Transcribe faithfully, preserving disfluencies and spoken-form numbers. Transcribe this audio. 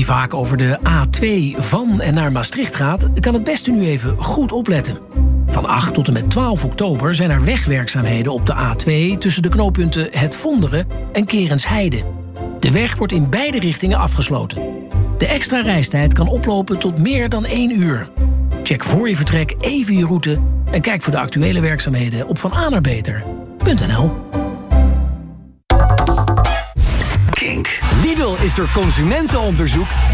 vaak over de A twee van en naar Maastricht gaat, kan het beste nu even goed opletten. Van acht tot en met twaalf oktober zijn er wegwerkzaamheden op de A twee tussen de knooppunten Het Vonderen en Kerensheide. De weg wordt in beide richtingen afgesloten. De extra reistijd kan oplopen tot meer dan één uur. Check voor je vertrek even je route en kijk voor de actuele werkzaamheden op van a naar beter punt n l. Kink. Lidl is door consumentenonderzoek